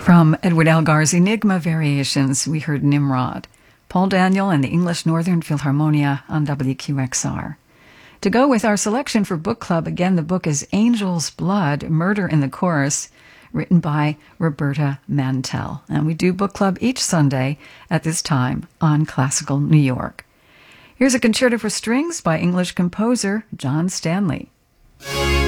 From Edward Elgar's Enigma Variations, we heard Nimrod, Paul Daniel and the English Northern Philharmonia on WQXR. To go with our selection for book club, again, the book is Angel's Blood, Murder in the Chorus, written by Roberta Mantell. And we do book club each Sunday at this time on Classical New York. Here's a concerto for strings by English composer John Stanley.